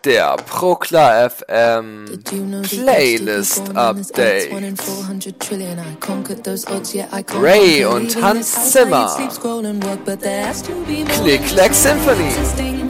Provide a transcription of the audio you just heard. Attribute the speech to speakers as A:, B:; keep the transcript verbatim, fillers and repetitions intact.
A: Der Prokla F M Playlist Update. Ray und Hans Zimmer. Click Clack Symphony.